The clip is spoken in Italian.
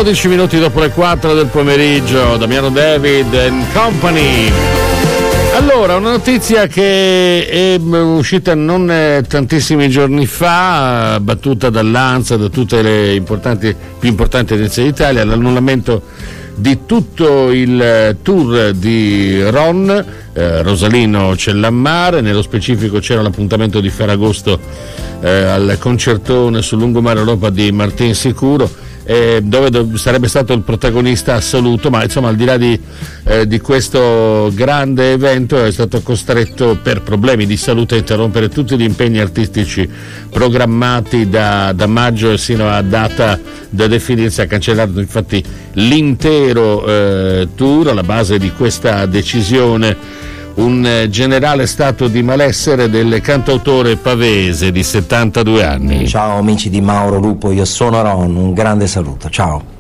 12 minuti dopo le 4 del pomeriggio, Damiano David and Company. Allora, una notizia che è uscita non tantissimi giorni fa, battuta dall'ANSA, da tutte le più importanti agenzie d'Italia, l'annullamento di tutto il tour di Ron, Rosalino Cellammare. Nello specifico c'era l'appuntamento di Ferragosto al concertone sul lungomare Europa di Martin Sicuro, dove sarebbe stato il protagonista assoluto, ma insomma al di là di questo grande evento è stato costretto per problemi di salute a interrompere tutti gli impegni artistici programmati da maggio sino a data da definirsi. Ha cancellato infatti l'intero tour. Alla base di questa decisione un generale stato di malessere del cantautore pavese di 72 anni. Ciao amici di Mauro Lupo, io sono Ron, un grande saluto, ciao.